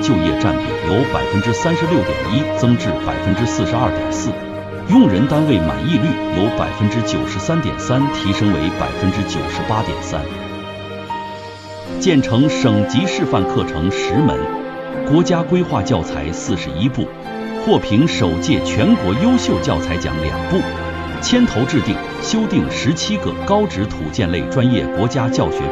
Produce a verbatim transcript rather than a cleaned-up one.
就业占比由百分之三十六点一增至百分之四十二点四，用人单位满意率由百分之九十三点三提升为百分之九十八点三。建成省级示范课程十门，国家规划教材四十一部，获评首届全国优秀教材奖两部，牵头制定、修订十七个高职土建类专业国家教学